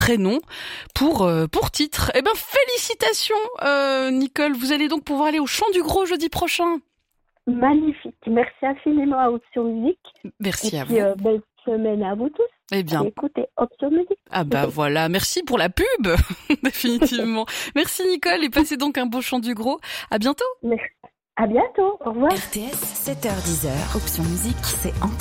prénom pour titre. Eh ben félicitations Nicole, vous allez donc pouvoir aller au Chant du Gros jeudi prochain. Magnifique. Merci infiniment à Option Musique. Merci à vous. Et vous. puis, belle semaine à vous tous. Eh bien. Écoutez Option Musique. Ah bah voilà, merci pour la pub, définitivement. Merci Nicole et passez donc un beau Chant du Gros. À bientôt. Merci. À bientôt. Au revoir. RTS 7h10h. Option Musique, c'est en